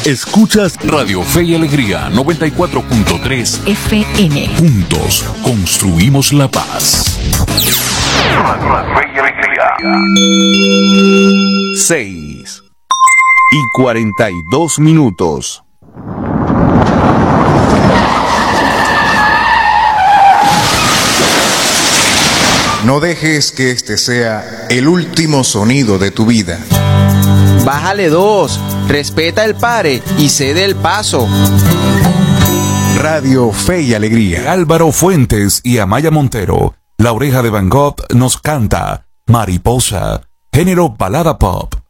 Escuchas Radio Fe y Alegría 94.3 FM. Juntos construimos la paz. Radio Fe y Alegría. 6:42. No dejes que este sea el último sonido de tu vida. Bájale 2, respeta el pare y cede el paso. Radio Fe y Alegría. Álvaro Fuentes y Amaya Montero, La Oreja de Van Gogh nos canta Mariposa, género balada pop.